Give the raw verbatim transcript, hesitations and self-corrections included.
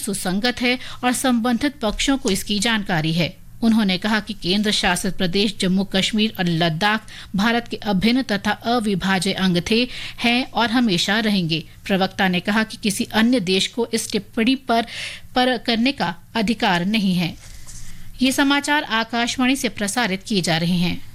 सुसंगत है और संबंधित पक्षों को इसकी जानकारी है। उन्होंने कहा कि केंद्र शासित प्रदेश जम्मू कश्मीर और लद्दाख भारत के अभिन्न तथा अविभाज्य अंग थे, हैं और हमेशा रहेंगे। प्रवक्ता ने कहा कि किसी अन्य देश को इस टिप्पणी पर पर करने का अधिकार नहीं है। ये समाचार आकाशवाणी से प्रसारित किए जा रहे हैं।